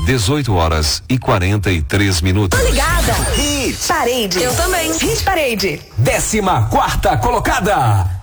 18h43. Tô ligada. Hit Parade. Eu também. Hit Parade. 14ª colocada.